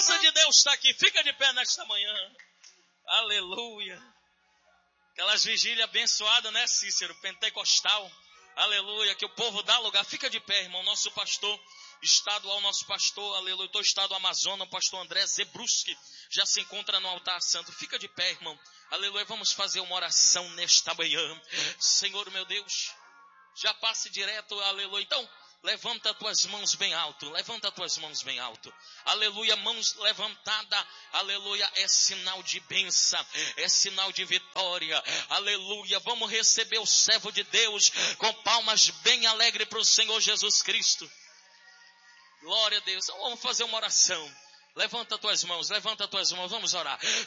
presença de Deus está aqui. Fica de pé nesta manhã. Aleluia. Aquelas vigílias abençoadas, né, Cícero? Pentecostal. Aleluia. Que o povo dá lugar. Fica de pé, irmão. Nosso pastor estadual, nosso pastor, aleluia. Do estado do Amazonas, o pastor André Zebruski, já se encontra no altar santo. Fica de pé, irmão. Aleluia. Vamos fazer uma oração nesta manhã. Senhor, meu Deus. Já passe direto, aleluia. Então, levanta as tuas mãos bem alto. Levanta as tuas mãos bem alto. Aleluia, mãos levantadas. Aleluia, é sinal de bênção. É sinal de vitória. Aleluia, vamos receber o servo de Deus com palmas bem alegres para o Senhor Jesus Cristo. Glória a Deus. Vamos fazer uma oração. Levanta as tuas mãos, vamos orar.